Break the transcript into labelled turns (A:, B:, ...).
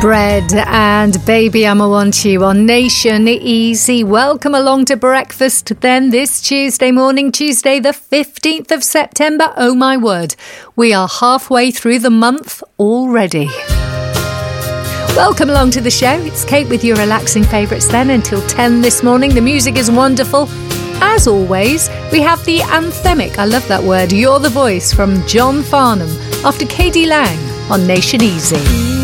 A: Bread and Baby I'm a Want You on Nation Easy. Welcome along to breakfast then this Tuesday morning, Tuesday the 15th of September. Oh my word, we are halfway through the month already. Welcome along to the show. It's Kate with your relaxing favourites then until 10 this morning. The music is wonderful. As always, we have the anthemic, I love that word, You're the Voice from John Farnham after K.D. Lang on Nation Easy.